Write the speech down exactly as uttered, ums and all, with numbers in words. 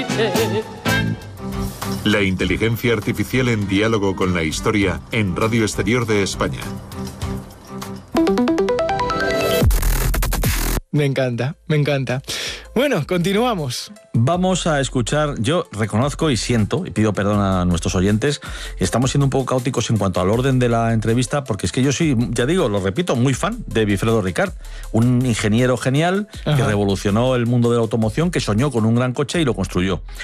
La inteligencia artificial en diálogo con la historia en Radio Exterior de España. Me encanta, me encanta. Bueno, continuamos. Vamos a escuchar, yo reconozco y siento, y pido perdón a nuestros oyentes, estamos siendo un poco caóticos en cuanto al orden de la entrevista, porque es que yo soy, ya digo, lo repito, muy fan de Wilfredo Ricard, un ingeniero genial. Ajá. Que revolucionó el mundo de la automoción, que soñó con un gran coche y lo construyó.